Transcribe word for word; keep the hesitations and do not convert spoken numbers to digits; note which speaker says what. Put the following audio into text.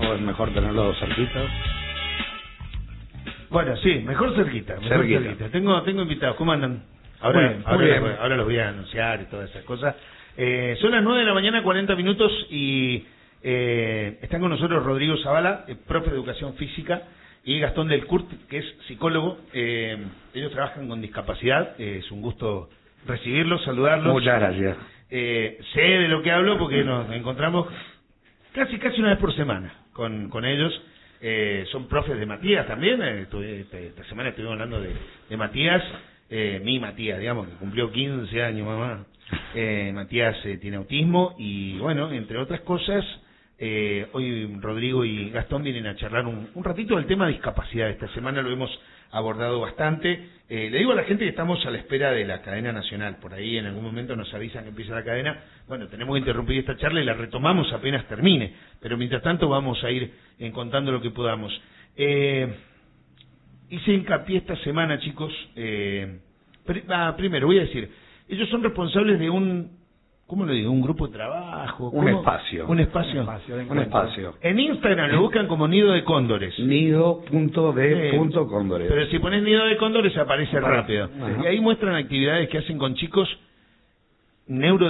Speaker 1: o es mejor tenerlos cerquitas?
Speaker 2: Bueno, sí, mejor cerquita. Mejor
Speaker 1: cerquita.
Speaker 2: cerquita. Tengo, tengo invitados. ¿Cómo andan? Ahora,
Speaker 1: Muy bien,
Speaker 2: ahora,
Speaker 1: muy bien.
Speaker 2: Los, ahora los voy a anunciar y todas esas cosas. Eh, son las nueve de la mañana, cuarenta minutos, y eh, están con nosotros Rodrigo Zavala, eh, profe de Educación Física, y Gastón del Curt, que es psicólogo. Eh, ellos trabajan con discapacidad. Eh, es un gusto recibirlos, saludarlos.
Speaker 1: Muchas gracias.
Speaker 2: Eh, sé de lo que hablo porque nos encontramos casi casi una vez por semana con, con ellos. Eh, son profes de Matías también. Eh, estuve, esta semana estuvimos hablando de, de Matías, eh, mi Matías, digamos, que cumplió quince años, mamá. Eh, Matías eh, tiene autismo y, bueno, entre otras cosas, eh, hoy Rodrigo y Gastón vienen a charlar un, un ratito del tema de discapacidad. Esta semana lo hemos abordado bastante. Eh, le digo a la gente que estamos a la espera de la cadena nacional. Por ahí en algún momento nos avisan que empieza la cadena. Bueno, tenemos que interrumpir esta charla y la retomamos apenas termine. Pero mientras tanto vamos a ir eh, contando lo que podamos. Eh, hice hincapié esta semana, chicos. Eh, pr ah, primero, voy a decir, ellos son responsables de un, ¿cómo lo digo? Un grupo de trabajo.
Speaker 1: Un
Speaker 2: ¿Cómo?
Speaker 1: espacio.
Speaker 2: Un espacio.
Speaker 1: Un espacio. Un espacio.
Speaker 2: En Instagram lo buscan como Nido de Cóndores.
Speaker 1: Nido punto de
Speaker 2: Eh,
Speaker 1: punto cóndores.
Speaker 2: Pero si pones Nido de Cóndores aparece
Speaker 1: Ajá.
Speaker 2: rápido.
Speaker 1: Ajá.
Speaker 2: Y ahí muestran actividades que hacen con chicos neuro